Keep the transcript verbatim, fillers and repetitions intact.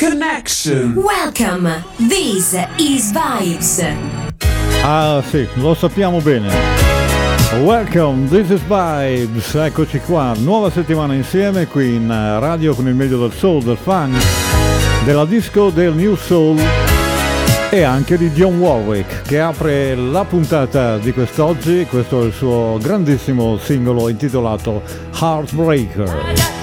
Connection. Welcome, this is Vibes. Ah sì, lo sappiamo bene. Welcome, this is Vibes. Eccoci qua, nuova settimana insieme qui in radio con il meglio del soul, del funk, della disco, del new soul e anche di Dionne Warwick, che apre la puntata di quest'oggi. Questo è il suo grandissimo singolo intitolato Heartbreaker.